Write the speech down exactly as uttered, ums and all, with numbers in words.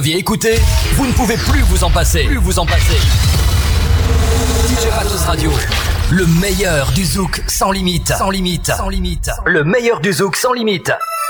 Écoutez, vous ne pouvez plus vous en passer. Plus vous en passer. D J Matos Radio, le meilleur du zouk sans limite. Sans limite. Sans limite. Le meilleur du zouk sans limite.